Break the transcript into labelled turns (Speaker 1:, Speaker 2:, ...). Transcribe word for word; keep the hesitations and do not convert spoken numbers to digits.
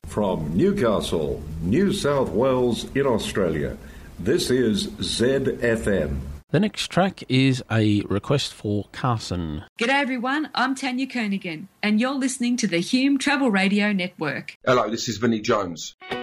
Speaker 1: From Newcastle, New South Wales in Australia, this is Z F M.
Speaker 2: The next track is a request for Carson.
Speaker 3: G'day everyone, I'm Tanya Kernigan and you're listening to the Hume Travel Radio Network.
Speaker 4: Hello, this is Vinnie Jones.